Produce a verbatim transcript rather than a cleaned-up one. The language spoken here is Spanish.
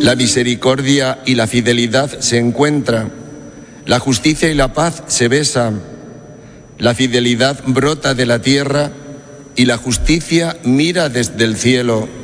La misericordia y la fidelidad se encuentran, la justicia y la paz se besan, la fidelidad brota de la tierra y la justicia mira desde el cielo.